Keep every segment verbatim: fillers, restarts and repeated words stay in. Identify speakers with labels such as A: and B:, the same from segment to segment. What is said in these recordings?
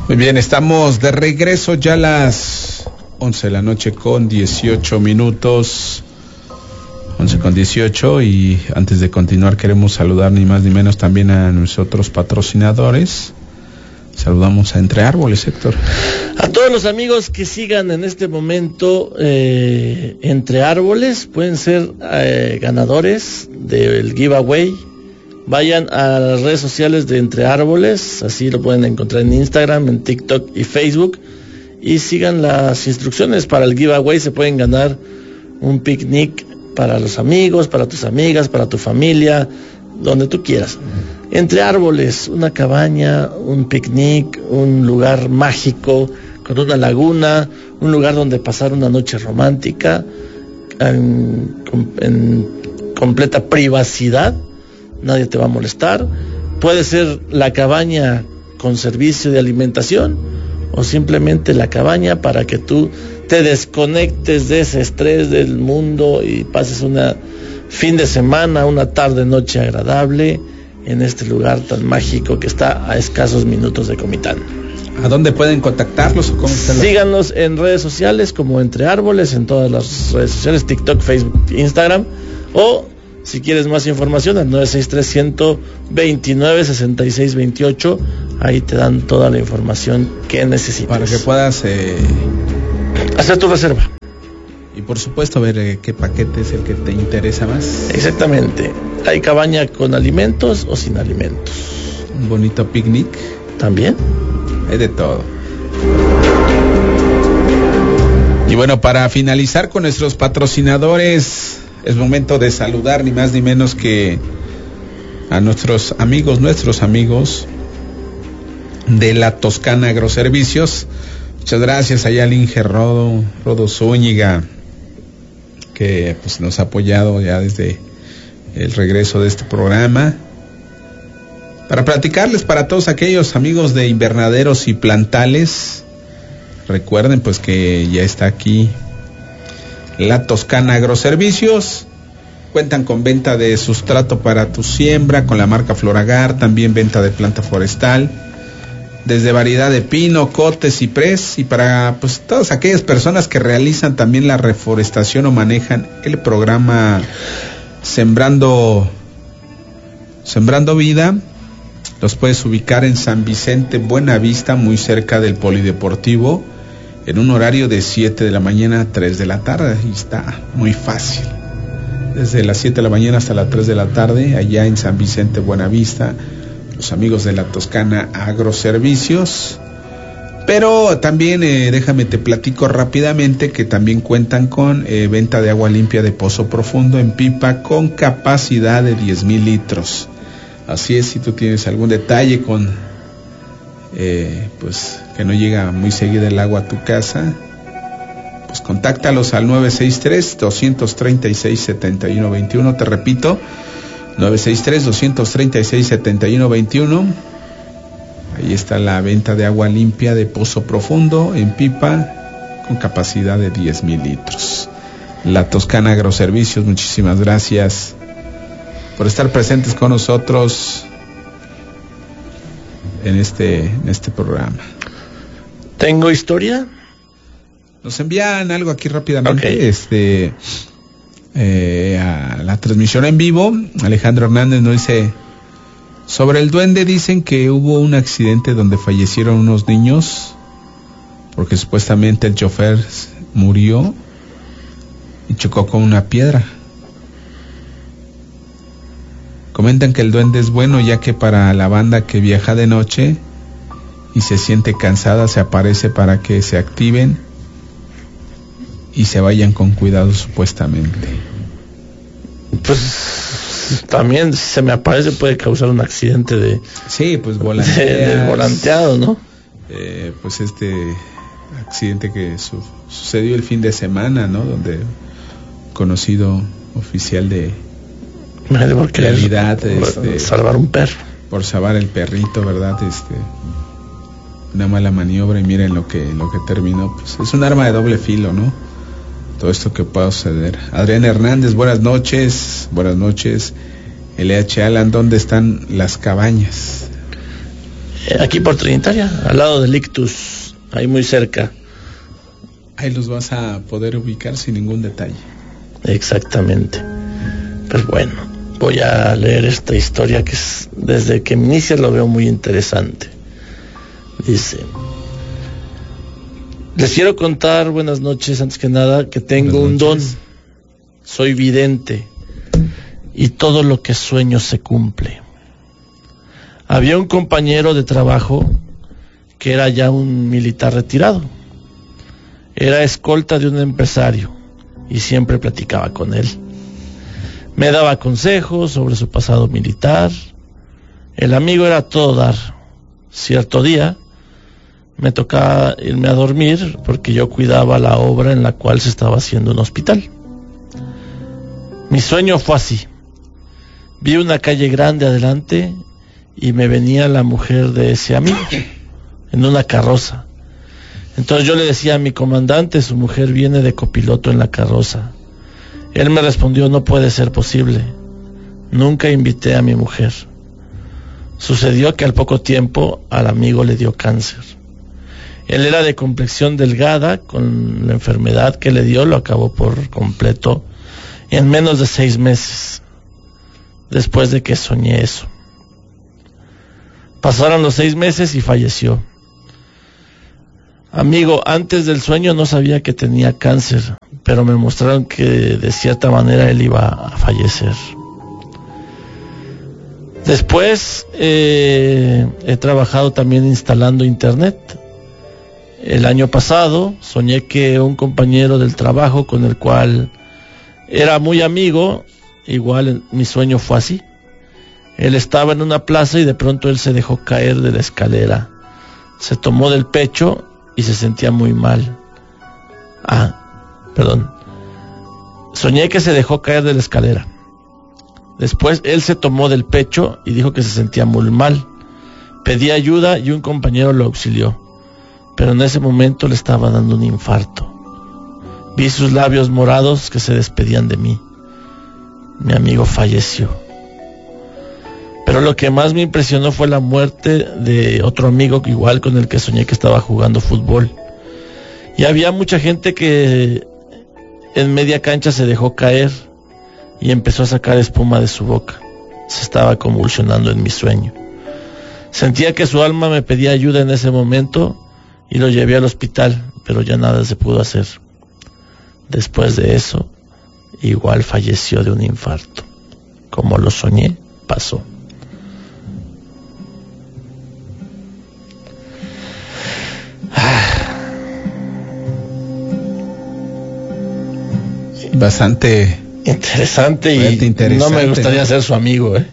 A: Muy bien, estamos de regreso ya a las once de la noche con dieciocho minutos. once con dieciocho, y antes de continuar queremos saludar ni más ni menos también a nuestros patrocinadores. Saludamos a Entre Árboles, Héctor.
B: A todos los amigos que sigan en este momento eh, Entre Árboles, pueden ser eh, ganadores del giveaway. Vayan a las redes sociales de Entre Árboles, así lo pueden encontrar en Instagram, en TikTok y Facebook, y sigan las instrucciones para el giveaway. Se pueden ganar un picnic para los amigos, para tus amigas, para tu familia, donde tú quieras. Entre Árboles, una cabaña, un picnic, un lugar mágico con una laguna, un lugar donde pasar una noche romántica en, en completa privacidad. Nadie te va a molestar. Puede ser la cabaña con servicio de alimentación o simplemente la cabaña para que tú te desconectes de ese estrés del mundo y pases una fin de semana, una tarde noche agradable en este lugar tan mágico que está a escasos minutos de Comitán.
A: ¿A dónde pueden contactarlos o cómo están?
B: Síganos en redes sociales como Entre Árboles, en todas las redes sociales, TikTok, Facebook, Instagram, o si quieres más información al nueve seis tres, uno dos nueve, seis seis dos ocho. Ahí te dan toda la información que necesitas
A: para que puedas eh...
B: hacer tu reserva.
A: Y por supuesto ver eh, qué paquete es el que te interesa más.
B: Exactamente. Hay cabaña con alimentos o sin alimentos.
A: Un bonito picnic.
B: También.
A: Hay de todo. Y bueno, para finalizar con nuestros patrocinadores, es momento de saludar ni más ni menos que a nuestros amigos, nuestros amigos de La Toscana Agroservicios. Muchas gracias a Inge Rodo, Rodo Zúñiga, que pues nos ha apoyado ya desde el regreso de este programa. Para platicarles para todos aquellos amigos de invernaderos y plantales, recuerden pues que ya está aquí La Toscana Agroservicios. Cuentan con venta de sustrato para tu siembra con la marca Floragar, también venta de planta forestal, desde variedad de pino, cote, ciprés, y para pues todas aquellas personas que realizan también la reforestación o manejan el programa Sembrando Sembrando Vida. Los puedes ubicar en San Vicente, Buenavista, muy cerca del Polideportivo, en un horario de siete de la mañana a tres de la tarde, y está muy fácil. Desde las siete de la mañana hasta las tres de la tarde, allá en San Vicente, Buenavista, los amigos de La Toscana Agroservicios. Pero también eh, déjame te platico rápidamente que también cuentan con eh, venta de agua limpia de pozo profundo en pipa con capacidad de diez mil litros. Así es, si tú tienes algún detalle con eh, pues que no llega muy seguido el agua a tu casa, pues contáctalos al nueve seis tres, dos tres seis, siete uno dos uno. Te repito, nueve seis tres, dos tres seis, siete uno dos uno. Ahí está la venta de agua limpia de pozo profundo en pipa con capacidad de diez mil litros. La Toscana Agroservicios, muchísimas gracias por estar presentes con nosotros en este, en este programa.
B: ¿Tengo historia?
A: Nos envían algo aquí rápidamente.
B: Okay.
A: Este eh, a la transmisión en vivo. Alejandro Hernández nos dice: sobre el duende, dicen que hubo un accidente donde fallecieron unos niños porque supuestamente el chofer murió y chocó con una piedra. Comentan que el duende es bueno, ya que para la banda que viaja de noche y se siente cansada, se aparece para que se activen y se vayan con cuidado, supuestamente.
B: Pues también si se me aparece puede causar un accidente de...
A: Sí, pues volanteas,
B: de, de volanteado, ¿no?
A: Eh, pues este accidente que su, sucedió el fin de semana, ¿no? Donde conocido oficial de
B: Porque
A: realidad, este,
B: salvar un perro,
A: por salvar el perrito, ¿verdad? Este, una mala maniobra, y miren lo que lo que terminó. Pues es un arma de doble filo, ¿no? Todo esto que pueda suceder. Adrián Hernández, buenas noches, buenas noches. L H Alan, ¿dónde están las cabañas?
B: Aquí por Trinitaria, al lado del Ictus, ahí muy cerca.
A: Ahí los vas a poder ubicar sin ningún detalle.
B: Exactamente. Pues bueno, voy a leer esta historia que es, desde que inicia lo veo muy interesante. Dice: les quiero contar, buenas noches, antes que nada, que tengo un don. Soy vidente y todo lo que sueño se cumple. Había un compañero de trabajo que era ya un militar retirado. Era escolta de un empresario y siempre platicaba con él. Me daba consejos sobre su pasado militar. El amigo era todo dar. Cierto día me tocaba irme a dormir porque yo cuidaba la obra en la cual se estaba haciendo un hospital. Mi sueño fue así. Vi una calle grande adelante y me venía la mujer de ese amigo en una carroza. Entonces yo le decía a mi comandante, su mujer viene de copiloto en la carroza. Él me respondió: no puede ser posible. Nunca invité a mi mujer. Sucedió que al poco tiempo al amigo le dio cáncer. Él era de complexión delgada, con la enfermedad que le dio lo acabó por completo en menos de seis meses, después de que soñé eso. Pasaron los seis meses y falleció. Amigo, antes del sueño no sabía que tenía cáncer, pero me mostraron que de cierta manera él iba a fallecer. Después eh, he trabajado también instalando internet. El año pasado soñé que un compañero del trabajo con el cual era muy amigo, igual mi sueño fue así. Él estaba en una plaza y de pronto él se dejó caer de la escalera. Se tomó del pecho y se sentía muy mal. Ah, perdón. Soñé que se dejó caer de la escalera. Después él se tomó del pecho y dijo que se sentía muy mal. Pedí ayuda y un compañero lo auxilió. Pero en ese momento le estaba dando un infarto. Vi sus labios morados que se despedían de mí. Mi amigo falleció. Pero lo que más me impresionó fue la muerte de otro amigo igual con el que soñé que estaba jugando fútbol. Y había mucha gente que en media cancha se dejó caer y empezó a sacar espuma de su boca. Se estaba convulsionando en mi sueño. Sentía que su alma me pedía ayuda en ese momento y lo llevé al hospital, pero ya nada se pudo hacer. Después de eso, igual falleció de un infarto. Como lo soñé, pasó.
A: Bastante
B: interesante y
A: interesante,
B: no me gustaría, ¿no?, ser su amigo, ¿eh?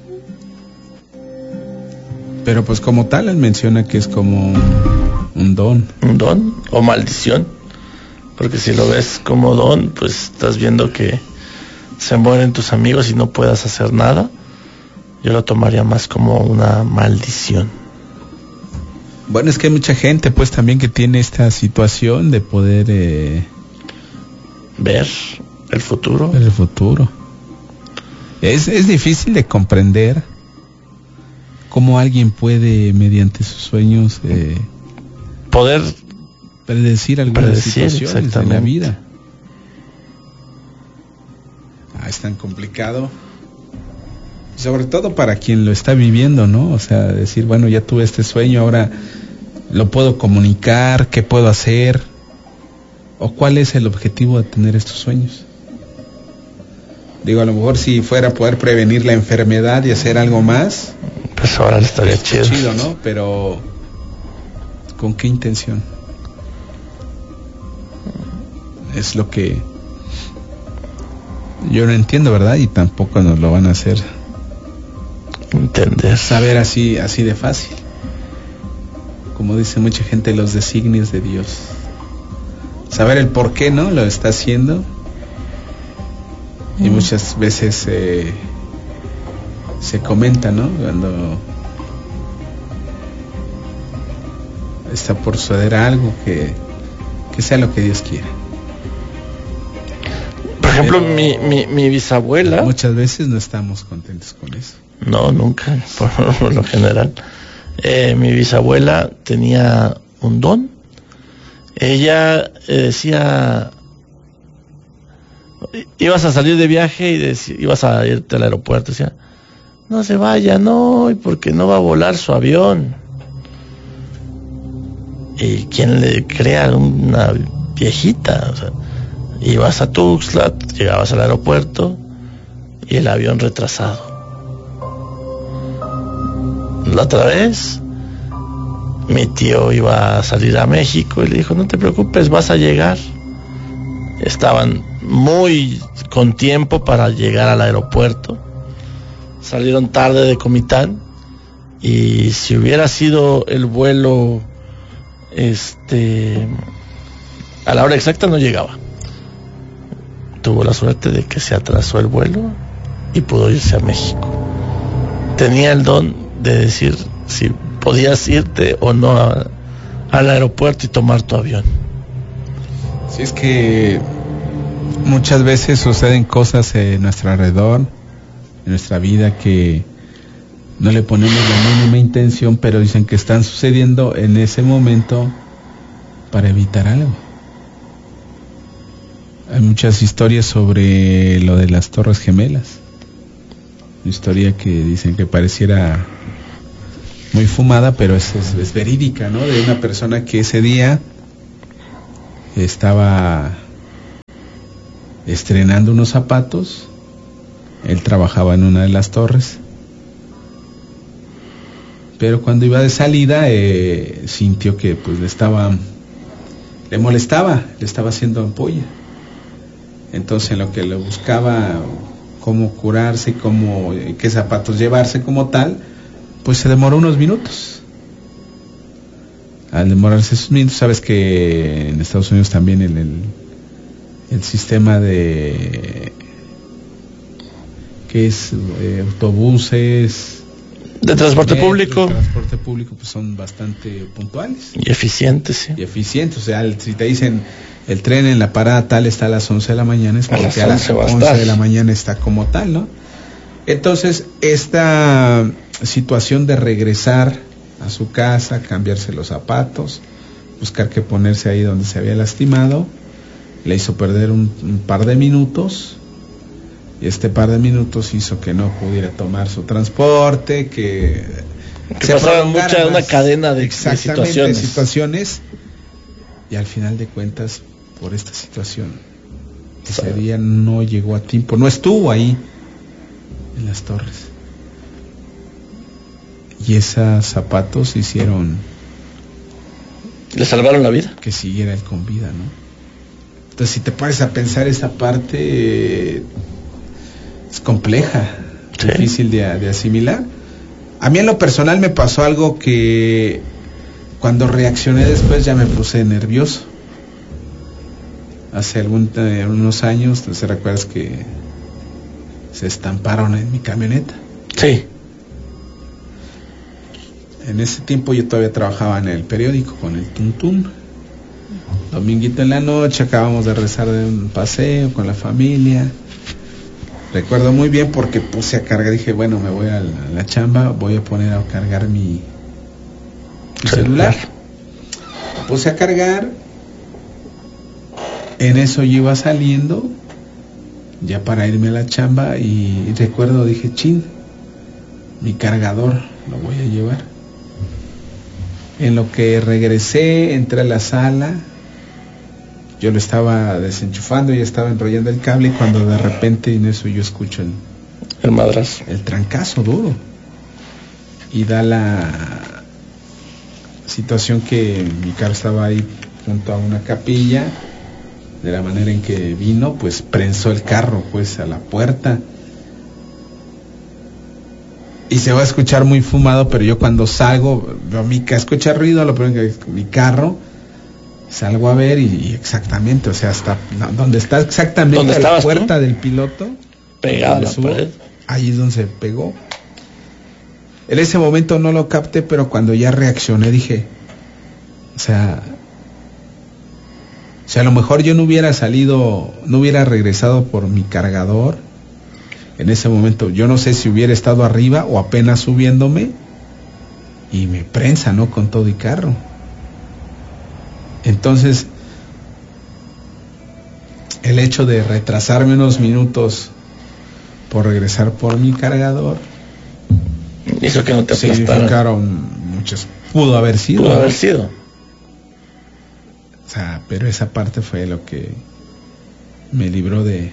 A: Pero pues como tal él menciona que es como un don.
B: Un don o maldición. Porque si lo ves como don, pues estás viendo que se mueren tus amigos y no puedas hacer nada. Yo lo tomaría más como una maldición.
A: Bueno, es que hay mucha gente pues también que tiene esta situación de poder eh,
B: ver el futuro.
A: El futuro. Es, es difícil de comprender cómo alguien puede, mediante sus sueños, eh,
B: poder
A: predecir algunas
B: predecir,
A: situaciones de la vida. Ah, es tan complicado. Sobre todo para quien lo está viviendo, ¿no? O sea, decir, bueno, ya tuve este sueño, ahora lo puedo comunicar, ¿qué puedo hacer? ¿O cuál es el objetivo de tener estos sueños? Digo, a lo mejor si fuera poder prevenir la enfermedad y hacer algo más,
B: pues ahora le estaría chido.
A: chido, ¿no? Pero ¿con qué intención? Es lo que yo no entiendo, ¿verdad? Y tampoco nos lo van a hacer
B: entender,
A: saber así, así de fácil. Como dice mucha gente, los designios de Dios. Saber el por qué, ¿no? Lo está haciendo. Y mm. muchas veces eh, se comenta, ¿no? Cuando está por suceder algo, que, que sea lo que Dios quiera.
B: Por ejemplo, mi, mi, mi bisabuela...
A: Muchas veces no estamos contentos con eso.
B: No, nunca, por, por lo general. Eh, mi bisabuela tenía un don. Ella eh, decía, ibas a salir de viaje y decía, ibas a irte al aeropuerto, decía, no se vaya, no, porque no va a volar su avión. ¿Y quién le crea una viejita? O sea, ibas a Tuxtla, llegabas al aeropuerto y el avión retrasado. La otra vez mi tío iba a salir a México y le dijo, no te preocupes, vas a llegar. Estaban muy con tiempo para llegar al aeropuerto. Salieron tarde de Comitán y si hubiera sido el vuelo este a la hora exacta no llegaba. Tuvo la suerte de que se atrasó el vuelo y pudo irse a México. Tenía el don de decir si podías irte o no a, al aeropuerto y tomar tu avión.
A: Sí, es que muchas veces suceden cosas en nuestro alrededor, en nuestra vida, que no le ponemos la mínima intención, pero dicen que están sucediendo en ese momento para evitar algo. Hay muchas historias sobre lo de las Torres Gemelas. Una historia que dicen que pareciera muy fumada, pero es, es, es verídica, ¿no? De una persona que ese día estaba estrenando unos zapatos. Él trabajaba en una de las torres, pero cuando iba de salida eh, sintió que pues le estaba le molestaba, le estaba haciendo ampolla. Entonces en lo que le buscaba cómo curarse, cómo qué zapatos llevarse como tal, pues se demoró unos minutos. Al demorarse esos minutos, sabes que en Estados Unidos también el, el, el sistema de que es eh, autobuses
B: de transporte metro, público
A: de transporte público pues son bastante puntuales
B: y eficientes, sí.
A: y eficientes, o sea, el, si te dicen el tren en la parada tal está a las once de la mañana, es porque a las once de la mañana está como tal, ¿no? Entonces esta situación de regresar a su casa, cambiarse los zapatos, buscar qué ponerse ahí donde se había lastimado, le hizo perder un, un par de minutos. Y este par de minutos hizo que no pudiera tomar su transporte, que,
B: que se pasaba mucha una cadena de, de situaciones.
A: de situaciones. Y al final de cuentas, por esta situación, ese sí. día no llegó a tiempo, no estuvo ahí en las torres. Y esos zapatos hicieron...
B: ¿Le salvaron la vida?
A: Que siguiera él con vida, ¿no? Entonces, si te pones a pensar esa parte... Eh, es compleja, sí. difícil de, de asimilar. A mí en lo personal me pasó algo que cuando reaccioné después ya me puse nervioso. Hace algún, eh, unos años, ¿te recuerdas que se estamparon en mi camioneta?
B: Sí.
A: En ese tiempo yo todavía trabajaba en el periódico con el Tuntún. Dominguito en la noche, acabamos de regresar de un paseo con la familia. Recuerdo muy bien porque puse a cargar, dije, bueno, me voy a la, a la chamba, voy a poner a cargar mi, mi celular. Puse a cargar, en eso yo iba saliendo, ya para irme a la chamba, y, y recuerdo, dije, chin, mi cargador lo voy a llevar. En lo que regresé, entré a la sala, yo lo estaba desenchufando y estaba enrollando el cable, y cuando de repente en eso yo escucho el,
B: el madrazo,
A: el trancazo duro, y da la situación que mi carro estaba ahí junto a una capilla. De la manera en que vino, pues prensó el carro pues a la puerta, y se va a escuchar muy fumado, pero yo cuando salgo veo mi carro, escucha ruido, lo primero que mi carro, salgo a ver y, y exactamente, o sea, hasta no, donde está exactamente la puerta tú? del piloto,
B: pegada a la subo, pared,
A: ahí es donde se pegó. En ese momento no lo capté, pero cuando ya reaccioné dije, o sea, o sea, a lo mejor yo no hubiera salido, no hubiera regresado por mi cargador en ese momento. Yo no sé si hubiera estado arriba o apenas subiéndome, y me prensa, ¿no? Con todo y carro. Entonces, el hecho de retrasarme unos minutos por regresar por mi cargador,
B: eso que no te
A: significaron muchos. Pudo haber sido.
B: Pudo haber sido.
A: O sea, pero esa parte fue lo que me libró de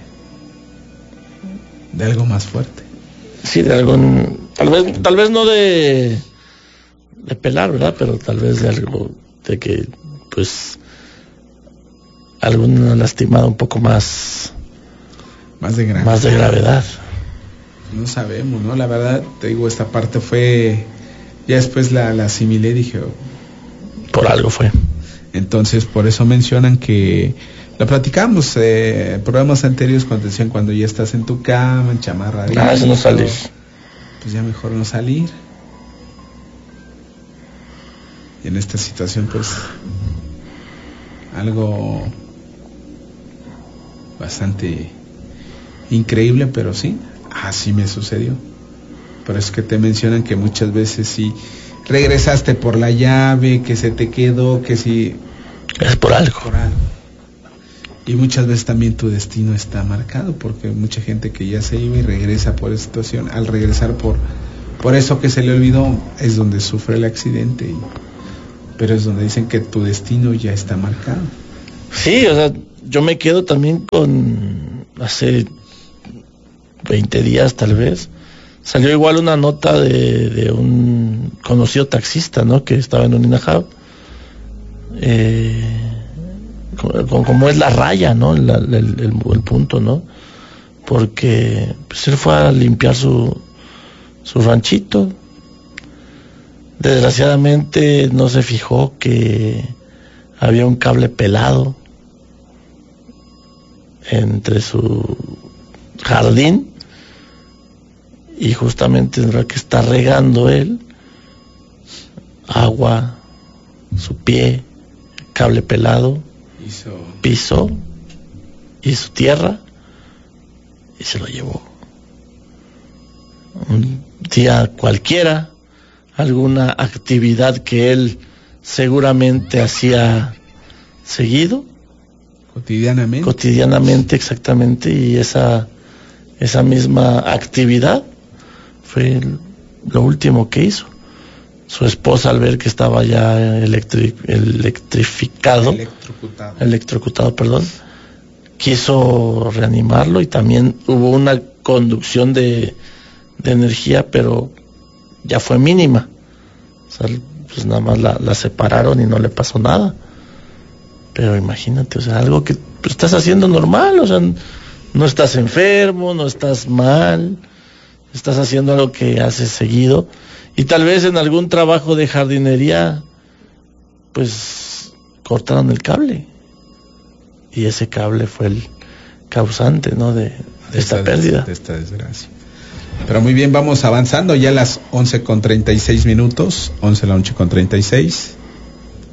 A: de algo más fuerte.
B: Sí, de algún, tal vez, tal vez no de de pelar, ¿verdad? Pero tal vez de algo de que, pues, alguna lastimada un poco más,
A: más de gravedad.
B: Más de gravedad.
A: No sabemos, ¿no? La verdad, te digo, esta parte fue, ya después la, la asimilé, dije, oh.
B: Por algo fue.
A: Entonces, por eso mencionan que, la platicamos eh, en programas anteriores cuando decían, cuando ya estás en tu cama, en chamarra.
B: Ah, eso no salir.
A: Pues ya mejor no salir. Y en esta situación, pues, algo bastante increíble, pero sí, así me sucedió. Por eso que te mencionan que muchas veces sí regresaste por la llave, que se te quedó, que sí
B: es por algo.
A: por algo. Y muchas veces también tu destino está marcado, porque mucha gente que ya se iba y regresa por esa situación, al regresar por por eso que se le olvidó, es donde sufre el accidente. Y, pero es donde dicen que tu destino ya está marcado.
B: Sí, o sea, yo me quedo también con hace veinte días tal vez, salió igual una nota de, de un conocido taxista, ¿no? Que estaba en un INAHAB, eh, como, como es la raya, ¿no? La, el, el, el punto, ¿no? Porque pues él fue a limpiar su, su ranchito. Desgraciadamente no se fijó que había un cable pelado entre su jardín y justamente tendrá que estar regando él, agua, su pie, cable pelado,
A: hizo
B: pisó, hizo tierra y se lo llevó. Un día cualquiera, alguna actividad que él seguramente hacía seguido,
A: cotidianamente
B: cotidianamente exactamente, y esa esa misma actividad fue lo último que hizo. Su esposa, al ver que estaba ya electri- electrificado
A: electrocutado.
B: electrocutado perdón quiso reanimarlo, y también hubo una conducción de, de energía, pero ya fue mínima. O sea, pues nada más la, la separaron y no le pasó nada. Pero imagínate, o sea, algo que pues, estás haciendo normal, o sea, no estás enfermo, no estás mal, estás haciendo algo que haces seguido, y tal vez en algún trabajo de jardinería pues cortaron el cable, y ese cable fue el causante, ¿no? de, de esta, esta pérdida,
A: de esta desgracia. Pero muy bien, vamos avanzando ya a las once con treinta y seis minutos, once la noche con treinta y seis.